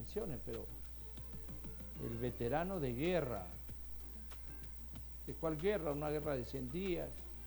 dimensiones, pero el veterano de guerra, ¿de cuál guerra? Una guerra de 100 días.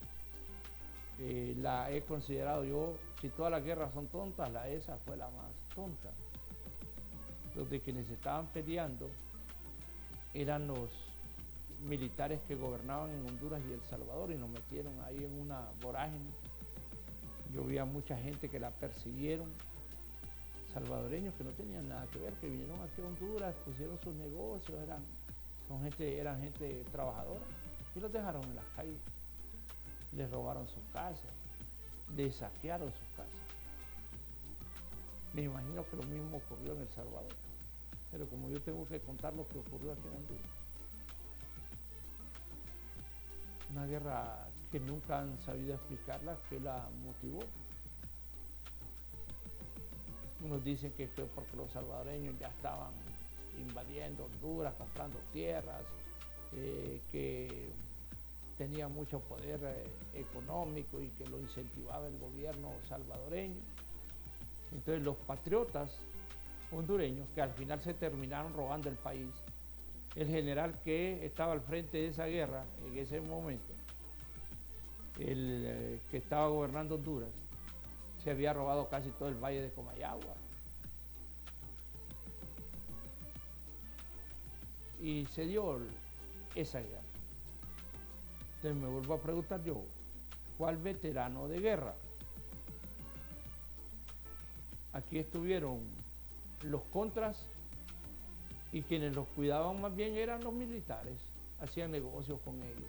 La he considerado yo, si todas las guerras son tontas, esa fue la más tonta. Los de quienes estaban peleando eran los militares que gobernaban en Honduras y El Salvador, y nos metieron ahí en una vorágine. Yo vi a mucha gente que la persiguieron, salvadoreños que no tenían nada que ver, que vinieron aquí a Honduras, pusieron sus negocios, eran gente trabajadora, y los dejaron en las calles. Les robaron sus casas, les saquearon sus casas. Me imagino que lo mismo ocurrió en El Salvador, pero como yo tengo que contar lo que ocurrió aquí en Honduras. Una guerra que nunca han sabido explicarla, que la motivó. Unos dicen que fue porque los salvadoreños ya estaban invadiendo Honduras, comprando tierras, que tenía mucho poder económico y que lo incentivaba el gobierno salvadoreño. Entonces los patriotas hondureños, que al final se terminaron robando el país, el general que estaba al frente de esa guerra en ese momento, el que estaba gobernando Honduras, se había robado casi todo el valle de Comayagua. Y se dio esa guerra. Entonces me vuelvo a preguntar yo, ¿cuál veterano de guerra? Aquí estuvieron los contras, y quienes los cuidaban más bien eran los militares, hacían negocios con ellos.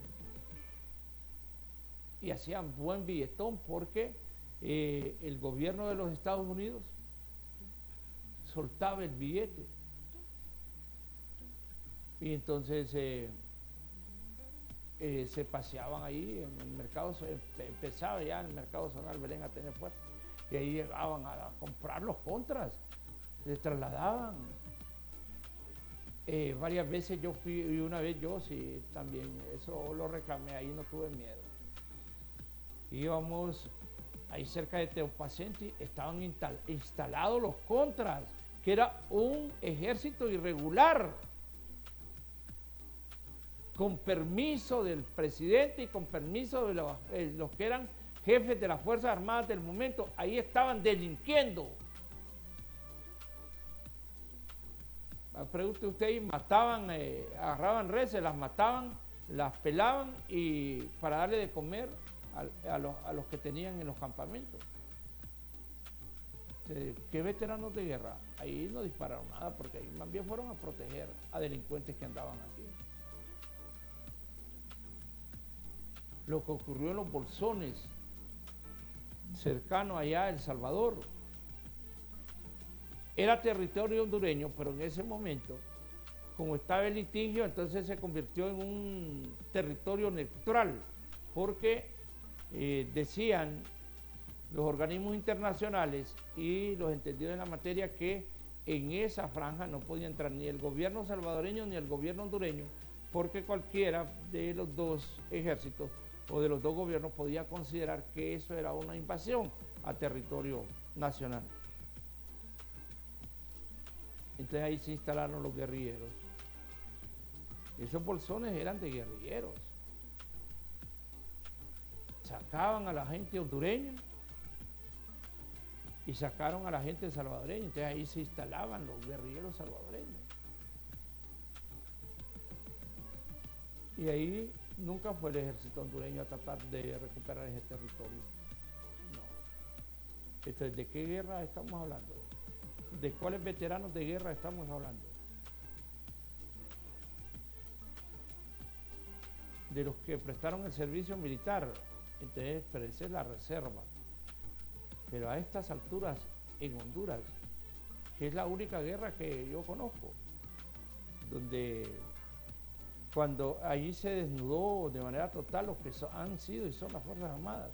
Y hacían buen billetón porque el gobierno de los Estados Unidos soltaba el billete. Y entonces se paseaban ahí en el mercado, empezaba ya el mercado zonal Belén a tener fuerza, y ahí llegaban a comprar los contras, se trasladaban. Varias veces yo fui, y una vez yo sí también, eso lo reclamé, ahí no tuve miedo. Íbamos ahí cerca de Teopacenti, estaban instalados los contras, que era un ejército irregular, con permiso del presidente y con permiso de los que eran jefes de las Fuerzas Armadas del momento. Ahí estaban delinquiendo. Pregunte usted, y mataban, agarraban reses, las mataban, las pelaban y para darle de comer a los que tenían en los campamentos. ¿Qué veteranos de guerra? Ahí no dispararon nada, porque ahí más bien fueron a proteger a delincuentes que andaban aquí. Lo que ocurrió en los Bolsones, cercano allá a El Salvador, era territorio hondureño, pero en ese momento, como estaba el litigio, entonces se convirtió en un territorio neutral, porque decían los organismos internacionales y los entendidos en la materia que en esa franja no podía entrar ni el gobierno salvadoreño ni el gobierno hondureño, porque cualquiera de los dos ejércitos o de los dos gobiernos podía considerar que eso era una invasión a territorio nacional. Entonces ahí se instalaron los guerrilleros. Esos bolsones eran de guerrilleros. Sacaban a la gente hondureña y sacaron a la gente salvadoreña. Entonces ahí se instalaban los guerrilleros salvadoreños. Y ahí nunca fue el ejército hondureño a tratar de recuperar ese territorio. No. Entonces, ¿de qué guerra estamos hablando? ¿De cuáles veteranos de guerra estamos hablando? De los que prestaron el servicio militar. Entonces, pero esa es la reserva. Pero a estas alturas, en Honduras, que es la única guerra que yo conozco, donde cuando allí se desnudó de manera total los que han sido y son las Fuerzas Armadas.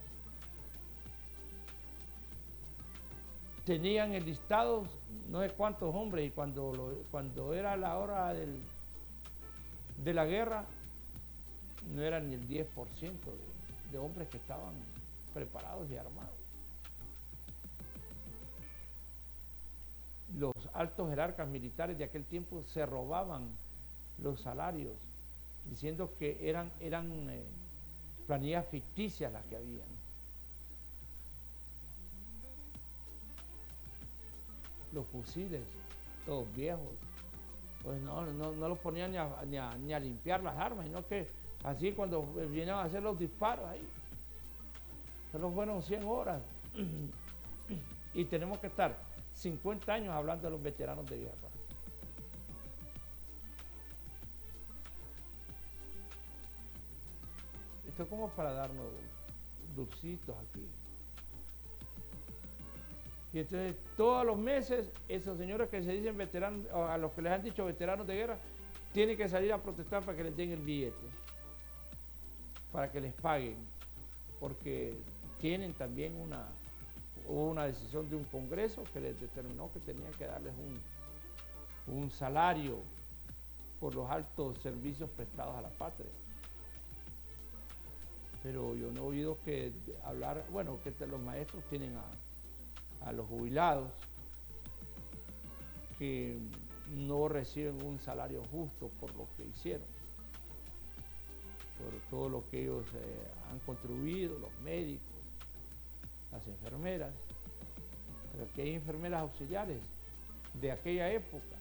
Tenían enlistados no sé cuántos hombres, y cuando era la hora de la guerra, no era ni el 10% de hombres que estaban preparados y armados. los altos jerarcas militares de aquel tiempo se robaban los salarios, diciendo que eran planillas ficticias las que habían. Los fusiles, todos viejos, pues no los ponían ni a limpiar las armas, sino que así cuando vinieron a hacer los disparos ahí, solo fueron 100 horas. Y tenemos que estar 50 años hablando de los veteranos de guerra. Esto es como para darnos dulcitos aquí. Y entonces todos los meses esos señores que se dicen veteranos, a los que les han dicho veteranos de guerra, tienen que salir a protestar para que les den el billete, para que les paguen, porque tienen también una decisión de un congreso que les determinó que tenían que darles un salario por los altos servicios prestados a la patria. Pero yo no he oído que hablar, bueno, que los maestros tienen a los jubilados que no reciben un salario justo por lo que hicieron, por todo lo que ellos han contribuido, los médicos, las enfermeras, pero que hay enfermeras auxiliares de aquella época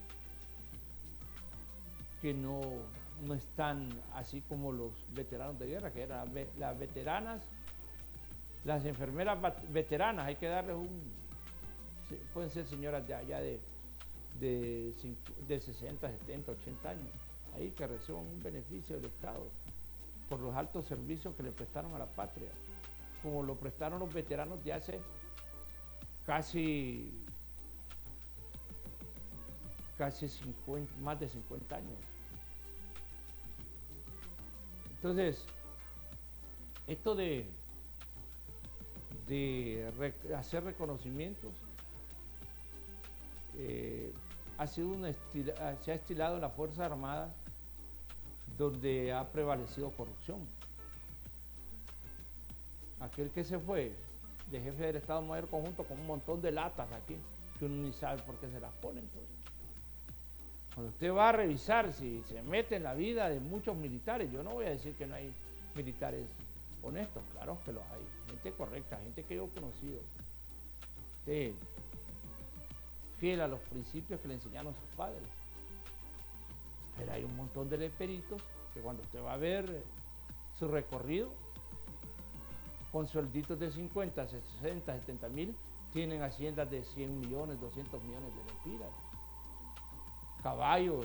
que no están así como los veteranos de guerra, que eran las veteranas, las enfermeras veteranas, hay que darles pueden ser señoras de allá de 60, 70, 80 años, ahí que reciban un beneficio del Estado por los altos servicios que le prestaron a la patria, como lo prestaron los veteranos de hace casi 50, más de 50 años. Entonces, esto de hacer reconocimientos se ha estilado en las Fuerzas Armadas, donde ha prevalecido corrupción. Aquel que se fue de jefe del Estado Mayor Conjunto con un montón de latas aquí, que uno ni sabe por qué se las ponen. Pues. Cuando usted va a revisar si se mete en la vida de muchos militares, yo no voy a decir que no hay militares honestos, claro que los hay, gente correcta, gente que yo he conocido, fiel a los principios que le enseñaron sus padres. Pero hay un montón de leperitos que cuando usted va a ver su recorrido, con suelditos de 50, 60, 70 mil, tienen haciendas de 100 millones, 200 millones de lempiras, caballos,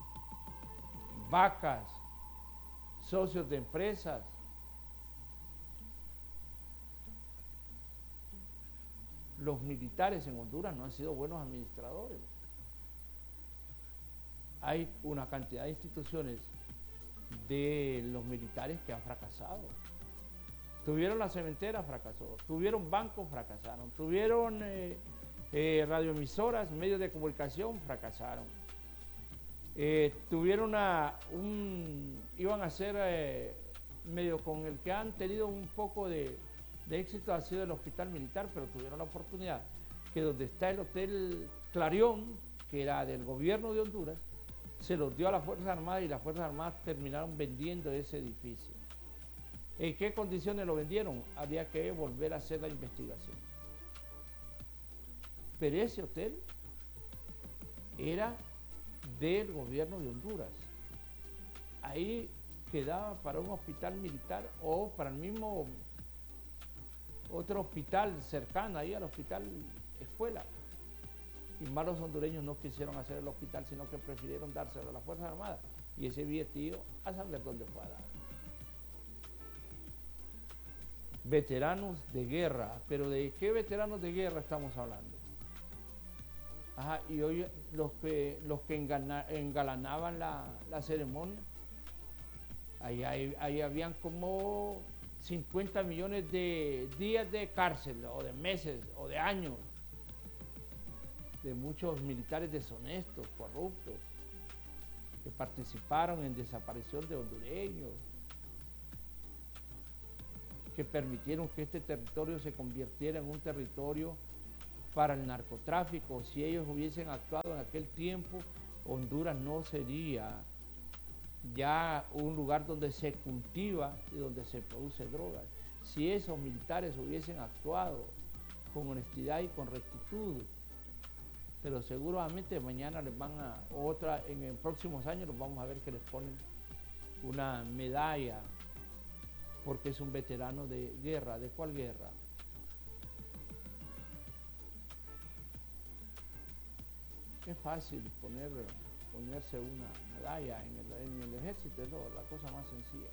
vacas, socios de empresas. Los militares en Honduras no han sido buenos administradores. Hay una cantidad de instituciones de los militares que han fracasado. Tuvieron la cementera, fracasó. Tuvieron bancos, fracasaron. Tuvieron radioemisoras, medios de comunicación, fracasaron. Tuvieron iban a ser medio con el que han tenido un poco de éxito ha sido el hospital militar, pero tuvieron la oportunidad que donde está el Hotel Clarión, que era del gobierno de Honduras, se los dio a las Fuerzas Armadas y las Fuerzas Armadas terminaron vendiendo ese edificio. ¿En qué condiciones lo vendieron? Habría que volver a hacer la investigación. Pero ese hotel era del gobierno de Honduras. Ahí quedaba para un hospital militar o para el mismo otro hospital cercano ahí al hospital escuela. Y más los hondureños no quisieron hacer el hospital, sino que prefirieron dárselo a las Fuerzas Armadas. Y ese billetillo a saber dónde fue a dar. Veteranos de guerra, pero ¿de qué veteranos de guerra estamos hablando? Ajá, y hoy los que engalanaban la ceremonia, ahí habían como 50 millones de días de cárcel, o de meses, o de años, de muchos militares deshonestos, corruptos, que participaron en desaparición de hondureños, que permitieron que este territorio se convirtiera en un territorio para el narcotráfico. Si ellos hubiesen actuado en aquel tiempo, Honduras no sería ya un lugar donde se cultiva y donde se produce drogas. Si esos militares hubiesen actuado con honestidad y con rectitud, pero seguramente mañana les van a, en los próximos años los vamos a ver que les ponen una medalla porque es un veterano de guerra. ¿De cuál guerra? Es fácil ponerse una medalla en el ejército, es la cosa más sencilla.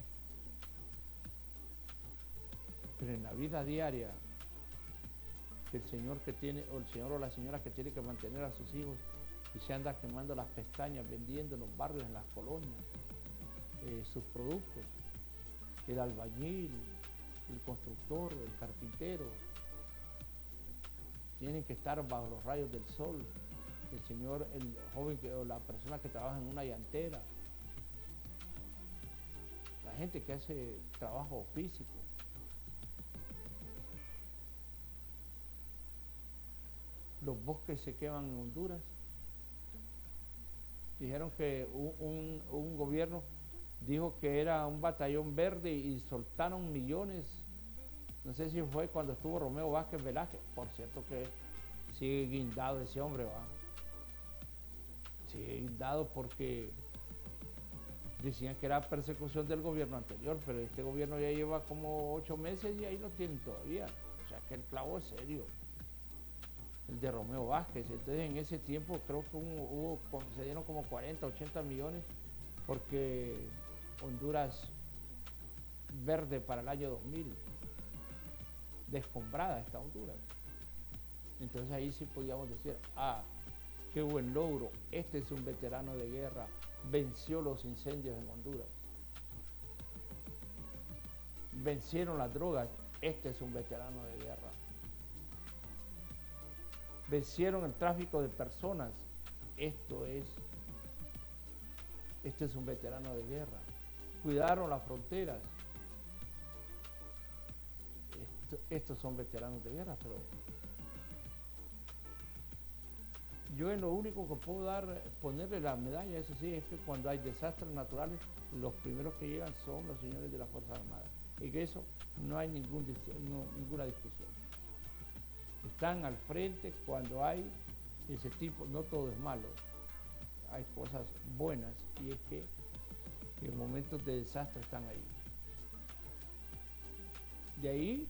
Pero en la vida diaria, el señor que tiene, o el señor o la señora que tiene que mantener a sus hijos y se anda quemando las pestañas vendiendo en los barrios, en las colonias, sus productos, el albañil, el constructor, el carpintero, tienen que estar bajo los rayos del sol. El señor, el joven o la persona que trabaja en una llantera, la gente que hace trabajo físico. Los bosques se queman en Honduras. Dijeron que un gobierno dijo que era un batallón verde y soltaron millones. No sé si fue cuando estuvo Romeo Vázquez Velázquez. Por cierto que sigue guindado ese hombre, va. Sigue guindado porque decían que era persecución del gobierno anterior, pero este gobierno ya lleva como 8 meses y ahí lo tienen todavía. O sea que el clavo es serio, el de Romeo Vázquez. Entonces en ese tiempo creo que se dieron como 40, 80 millones porque Honduras verde para el año 2000, descombrada está Honduras. Entonces ahí sí podíamos decir, qué buen logro, este es un veterano de guerra, venció los incendios en Honduras, vencieron las drogas, este es un veterano de guerra, vencieron el tráfico de personas, este es un veterano de guerra, cuidaron las fronteras, estos son veteranos de guerra. Pero yo en lo único que puedo ponerle la medalla, eso sí, es que cuando hay desastres naturales, los primeros que llegan son los señores de las Fuerzas Armadas. Y que eso no hay ninguna discusión. Están al frente cuando hay ese tipo, no todo es malo, hay cosas buenas, y es que en momentos de desastre están ahí. De ahí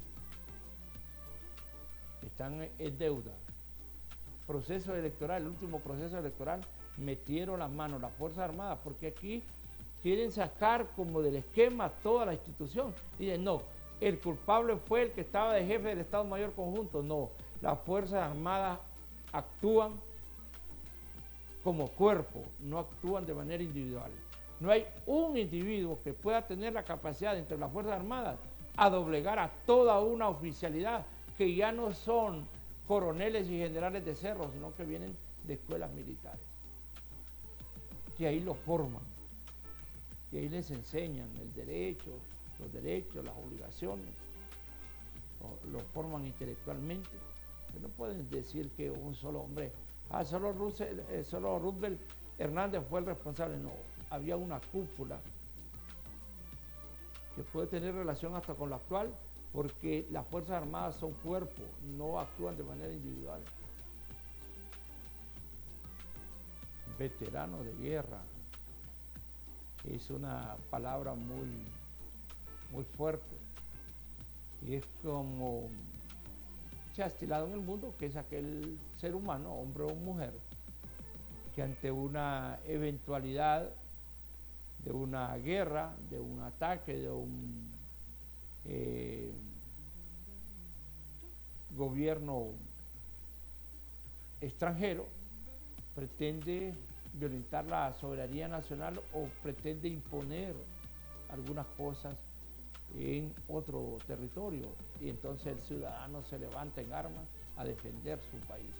están en deuda. Proceso electoral, el último proceso electoral, metieron las manos las Fuerzas Armadas, porque aquí quieren sacar como del esquema toda la institución. Y dicen, no, el culpable fue el que estaba de jefe del Estado Mayor Conjunto. No, las Fuerzas Armadas actúan como cuerpo, no actúan de manera individual. No hay un individuo que pueda tener la capacidad entre las Fuerzas Armadas a doblegar a toda una oficialidad que ya no son coroneles y generales de cerro, sino que vienen de escuelas militares, que ahí los forman, y ahí les enseñan los derechos, las obligaciones, los forman intelectualmente. Que no pueden decir que un solo hombre, solo Roosevelt Hernández fue el responsable. No, había una cúpula que puede tener relación hasta con la actual, porque las Fuerzas Armadas son cuerpo, no actúan de manera individual. Veterano de guerra es una palabra muy, muy fuerte, y es como se ha estilado en el mundo, que es aquel ser humano, hombre o mujer, que ante una eventualidad de una guerra, de un ataque, de un gobierno extranjero, pretende violentar la soberanía nacional o pretende imponer algunas cosas en otro territorio, y entonces el ciudadano se levanta en armas a defender su país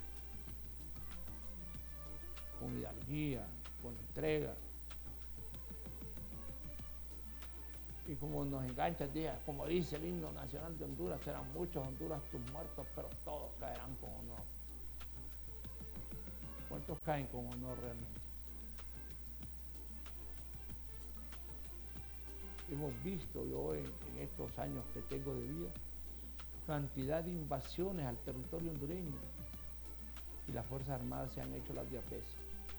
con hidalguía, con entrega. Y como nos enganchan, como dice el himno nacional de Honduras, serán muchos Honduras tus muertos, pero todos caerán con honor. ¿Cuántos caen con honor realmente? Hemos visto yo en estos años que tengo de vida, cantidad de invasiones al territorio hondureño y las Fuerzas Armadas se han hecho las 10 veces.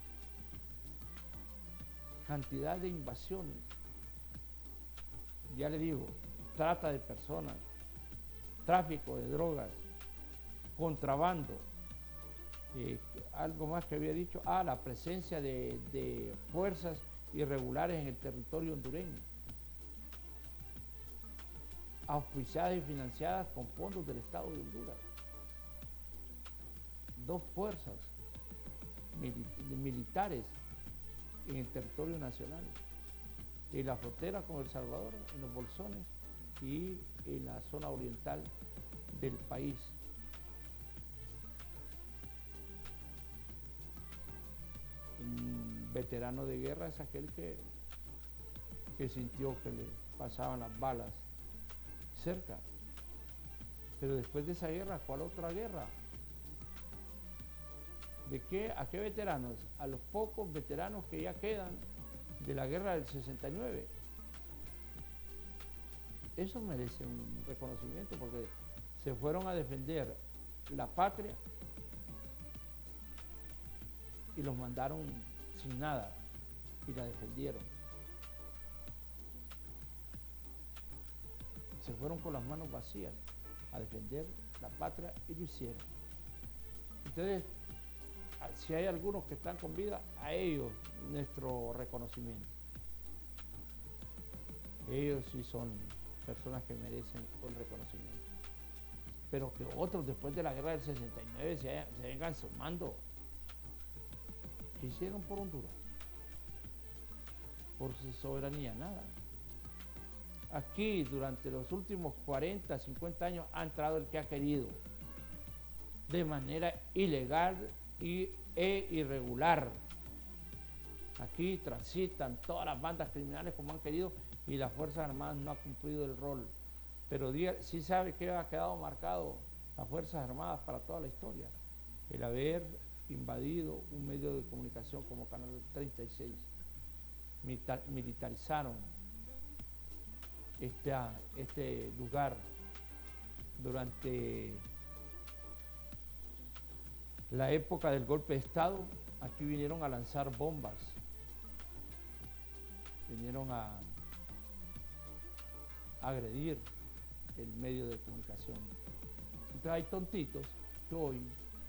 Cantidad de invasiones. Ya le digo, trata de personas, tráfico de drogas, contrabando, algo más que había dicho, la presencia de fuerzas irregulares en el territorio hondureño, auspiciadas y financiadas con fondos del Estado de Honduras. 2 fuerzas militares en el territorio nacional, en la frontera con El Salvador, en los Bolsones y en la zona oriental del país. Un veterano de guerra es aquel que sintió que le pasaban las balas cerca. Pero después de esa guerra, ¿cuál otra guerra? ¿A qué veteranos? A los pocos veteranos que ya quedan de la guerra del 69. Eso merece un reconocimiento porque se fueron a defender la patria y los mandaron sin nada y la defendieron. Se fueron con las manos vacías a defender la patria y lo hicieron. Entonces, si hay algunos que están con vida, a ellos nuestro reconocimiento. Ellos sí son personas que merecen un reconocimiento. Pero que otros después de la guerra del 69 se vengan sumando. ¿Qué hicieron por Honduras? Por su soberanía, nada. Aquí durante los últimos 40, 50 años ha entrado el que ha querido, de manera ilegal e irregular. Aquí transitan todas las bandas criminales como han querido y las Fuerzas Armadas no han cumplido el rol. Pero sí sabe que ha quedado marcado las Fuerzas Armadas para toda la historia, el haber invadido un medio de comunicación como Canal 36. Militarizaron este lugar durante la época del golpe de Estado. Aquí vinieron a lanzar bombas, vinieron a agredir el medio de comunicación. Entonces hay tontitos que hoy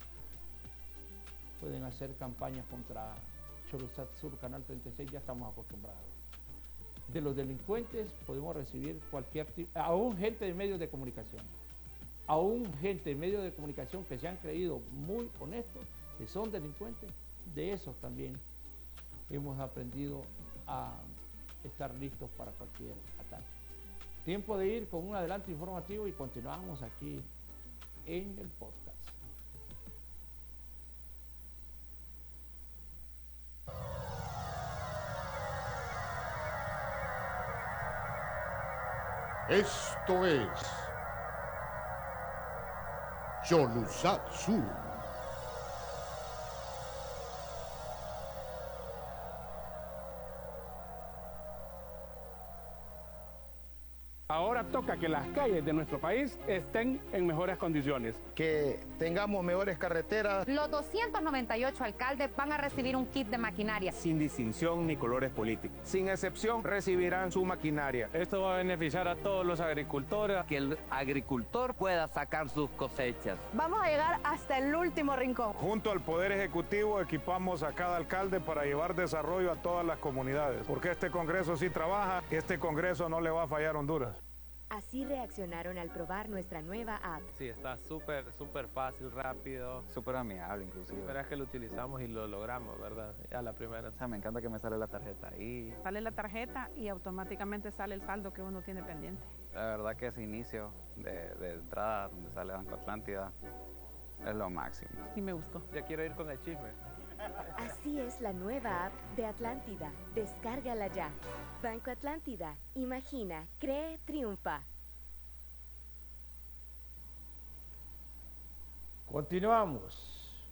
pueden hacer campañas contra Cholosat Sur, Canal 36, ya estamos acostumbrados. De los delincuentes podemos recibir cualquier tipo, aún gente de medios de comunicación, aún gente de medios de comunicación que se han creído muy honestos, que son delincuentes, de esos también hemos aprendido a estar listos para cualquier ataque. Tiempo de ir con un adelanto informativo y continuamos aquí en el podcast. Esto es Cholosat Sur. Ahora toca que las calles de nuestro país estén en mejores condiciones. Que tengamos mejores carreteras. Los 298 alcaldes van a recibir un kit de maquinaria. Sin distinción ni colores políticos. Sin excepción, recibirán su maquinaria. Esto va a beneficiar a todos los agricultores. Que el agricultor pueda sacar sus cosechas. Vamos a llegar hasta el último rincón. Junto al Poder Ejecutivo equipamos a cada alcalde para llevar desarrollo a todas las comunidades. Porque este Congreso sí trabaja, este Congreso no le va a fallar a Honduras. Así reaccionaron al probar nuestra nueva app. Sí, está súper fácil, rápido. Súper amigable inclusive. Pero es que lo utilizamos y lo logramos, ¿verdad? A la primera. O sea, me encanta que me sale la tarjeta ahí. Sale la tarjeta y automáticamente sale el saldo que uno tiene pendiente. La verdad que ese inicio de entrada donde sale Banco Atlántida es lo máximo. Sí me gustó. Ya quiero ir con el chisme. Así es la nueva app de Atlántida. Descárgala ya. Banco Atlántida. Imagina, cree, triunfa. Continuamos.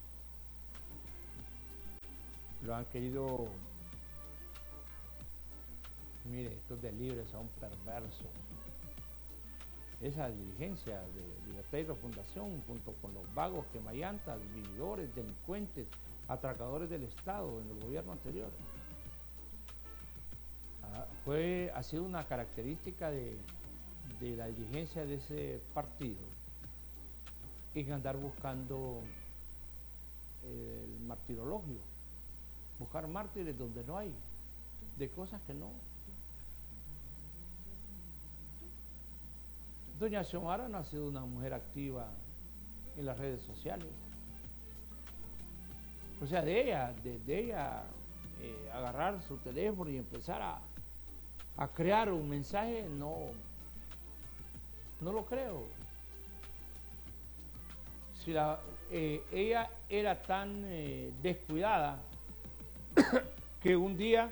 Lo han querido. Mire, estos delibres son perversos. Esa dirigencia de Libertad y Refundación, junto con los vagos, quemallantas, vividores, delincuentes, atracadores del Estado en el gobierno anterior, ha sido una característica de la dirigencia de ese partido, en andar buscando el martirologio, buscar mártires donde no hay, de cosas que no. Doña Xiomara no ha sido una mujer activa en las redes sociales. O sea, de ella agarrar su teléfono y empezar a crear un mensaje, no lo creo. Si ella era tan descuidada que un día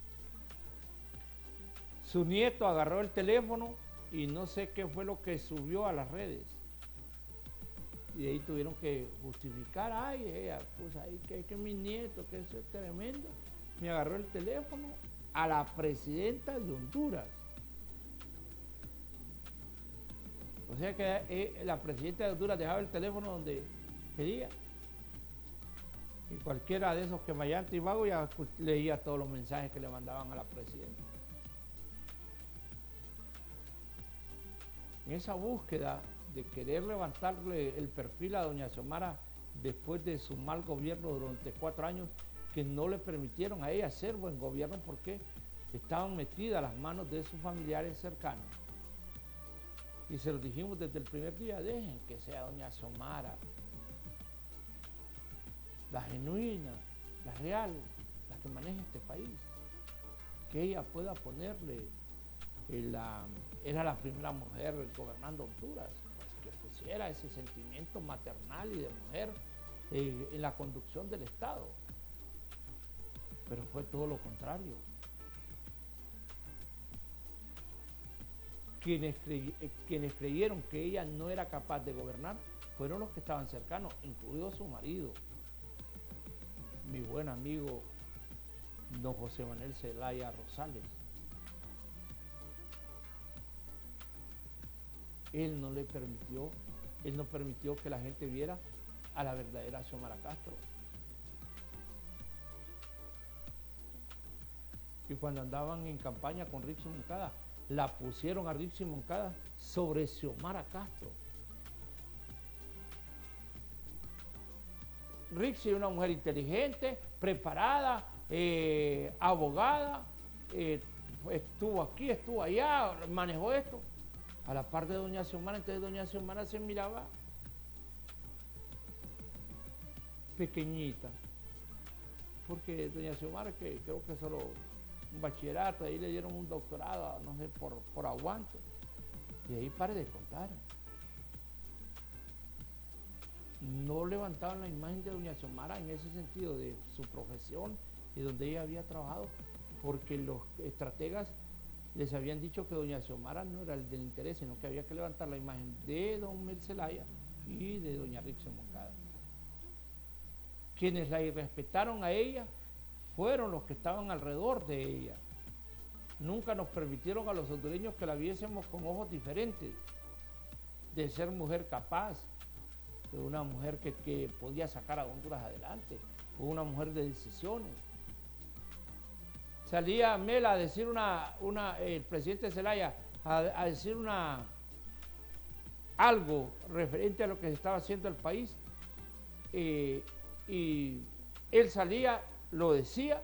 su nieto agarró el teléfono y no sé qué fue lo que subió a las redes. Y de ahí tuvieron que justificar, ay, ella, pues ahí que mi nieto, que eso es tremendo, me agarró el teléfono a la presidenta de Honduras. O sea que la presidenta de Honduras dejaba el teléfono donde quería. Y cualquiera de esos quemallantes y vagos ya leía todos los mensajes que le mandaban a la presidenta. En esa búsqueda de querer levantarle el perfil a doña Xiomara después de su mal gobierno durante 4 años, que no le permitieron a ella hacer buen gobierno porque estaban metidas las manos de sus familiares cercanos. Y se lo dijimos desde el primer día, dejen que sea doña Xiomara, la genuina, la real, la que maneja este país, que ella pueda ponerle era la primera mujer gobernando Honduras, pues que pusiera ese sentimiento maternal y de mujer en la conducción del Estado. Pero fue todo lo contrario. Quienes creyeron que ella no era capaz de gobernar fueron los que estaban cercanos, incluido su marido, mi buen amigo don José Manuel Zelaya Rosales. Él no permitió que la gente viera a la verdadera Xiomara Castro. Y cuando andaban en campaña con Rixi Moncada, la pusieron a Rixi Moncada sobre Xiomara Castro. Rixi es una mujer inteligente, preparada, abogada, estuvo aquí, estuvo allá, manejó esto. A la par de doña Xiomara, entonces doña Xiomara se miraba pequeñita, porque doña Xiomara, que creo que solo un bachillerato, ahí le dieron un doctorado, no sé, por aguante, y ahí pare de contar. No levantaban la imagen de doña Xiomara en ese sentido de su profesión y donde ella había trabajado, porque los estrategas les habían dicho que doña Xiomara no era el del interés, sino que había que levantar la imagen de don Mel Zelaya y de doña Rixi Moncada. Quienes la irrespetaron a ella fueron los que estaban alrededor de ella. Nunca nos permitieron a los hondureños que la viésemos con ojos diferentes, de ser mujer capaz, de una mujer que podía sacar a Honduras adelante, una mujer de decisiones. Salía Mel a decir el presidente Zelaya a decir algo referente a lo que se estaba haciendo el país, y él salía, lo decía,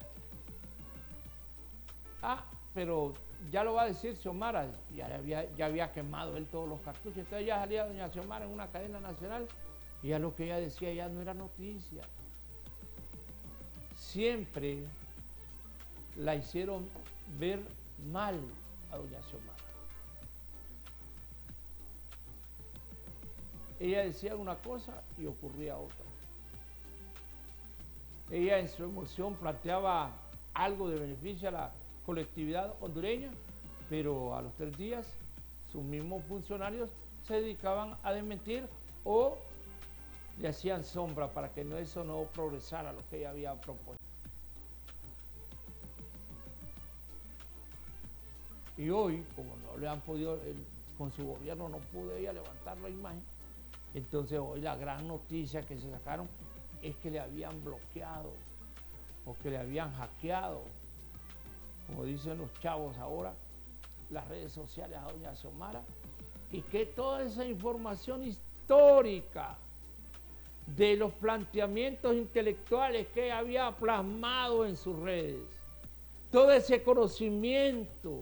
pero ya lo va a decir Xiomara, ya había quemado él todos los cartuchos, entonces ya salía doña Xiomara en una cadena nacional y ya lo que ella decía ya no era noticia. Siempre la hicieron ver mal a doña Xiomara. Ella decía una cosa y ocurría otra. ella en su emoción planteaba algo de beneficio a la colectividad hondureña, pero a los 3 días sus mismos funcionarios se dedicaban a desmentir o le hacían sombra para que eso no progresara lo que ella había propuesto. Y hoy, como no le han podido, con su gobierno no pudo ella levantar la imagen, entonces hoy la gran noticia que se sacaron es que le habían bloqueado o que le habían hackeado, como dicen los chavos ahora, las redes sociales a doña Xiomara, y que toda esa información histórica de los planteamientos intelectuales que ella había plasmado en sus redes, todo ese conocimiento,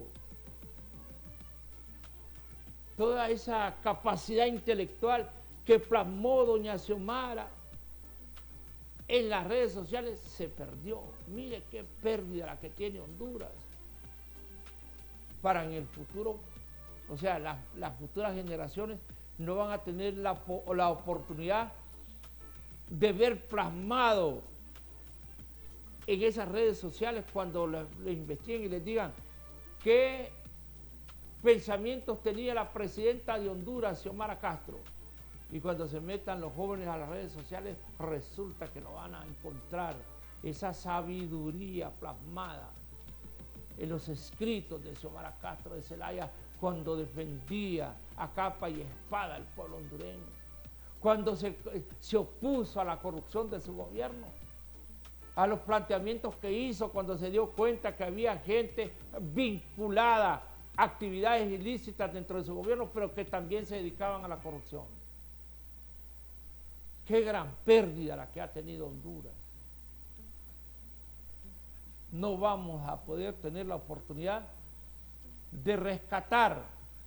toda esa capacidad intelectual que plasmó doña Xiomara en las redes sociales se perdió. Mire qué pérdida la que tiene Honduras para en el futuro, o sea, las futuras generaciones no van a tener la oportunidad de ver plasmado en esas redes sociales cuando les investiguen y les digan qué pensamientos tenía la presidenta de Honduras, Xiomara Castro. Y cuando se metan los jóvenes a las redes sociales, resulta que no van a encontrar esa sabiduría plasmada en los escritos de Xiomara Castro de Zelaya cuando defendía a capa y espada al pueblo hondureño, cuando se opuso a la corrupción de su gobierno, a los planteamientos que hizo cuando se dio cuenta que había gente vinculada a actividades ilícitas dentro de su gobierno, pero que también se dedicaban a la corrupción. Qué gran pérdida la que ha tenido Honduras. No vamos a poder tener la oportunidad de rescatar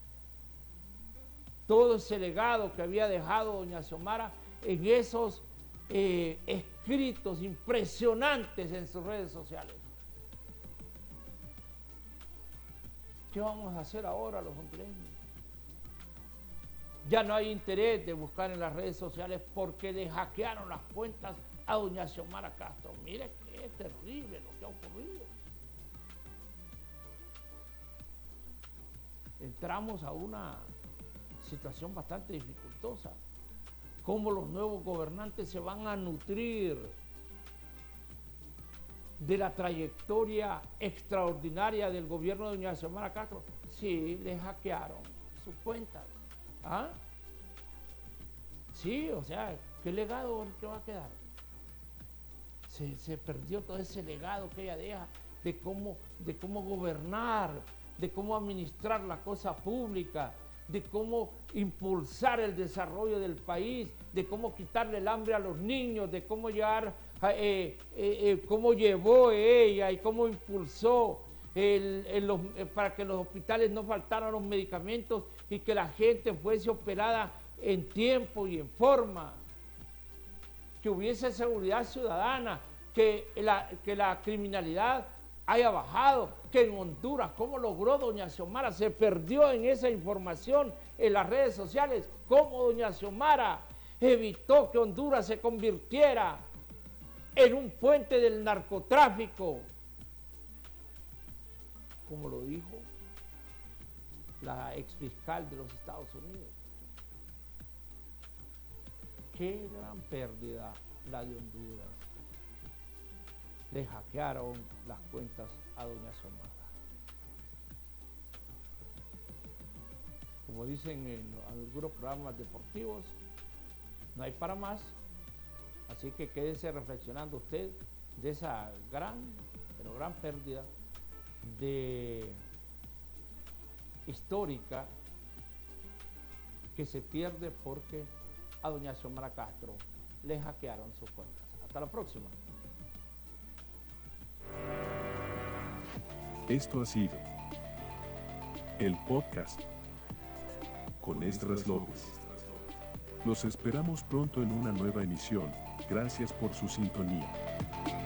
todo ese legado que había dejado doña Xiomara en esos escritos impresionantes en sus redes sociales. ¿Qué vamos a hacer ahora los hondureños? Ya no hay interés de buscar en las redes sociales porque le hackearon las cuentas a doña Xiomara Castro. Mire qué terrible lo que ha ocurrido. Entramos a una situación bastante dificultosa. ¿Cómo los nuevos gobernantes se van a nutrir de la trayectoria extraordinaria del gobierno de doña Xiomara Castro? Sí, le hackearon sus cuentas. ¿Ah? Sí, o sea, ¿qué legado que va a quedar? Se perdió todo ese legado que ella deja de cómo gobernar, de cómo administrar la cosa pública, de cómo impulsar el desarrollo del país, de cómo quitarle el hambre a los niños, de cómo llevar, cómo llevó ella y cómo impulsó para que en los hospitales no faltaran los medicamentos y que la gente fuese operada en tiempo y en forma, que hubiese seguridad ciudadana, que la criminalidad haya bajado, que en Honduras, ¿cómo logró doña Xiomara? Se perdió en esa información en las redes sociales, cómo doña Xiomara evitó que Honduras se convirtiera en un puente del narcotráfico, como lo dijo la exfiscal de los Estados Unidos. Qué gran pérdida la de Honduras. Le hackearon las cuentas a doña Xiomara. Como dicen en algunos programas deportivos, no hay para más. Así que quédese reflexionando usted de esa gran pérdida histórica que se pierde porque a doña Xiomara Castro le hackearon sus cuentas. Hasta la próxima. Esto ha sido el podcast con Esdras López. Los esperamos pronto en una nueva emisión. Gracias por su sintonía.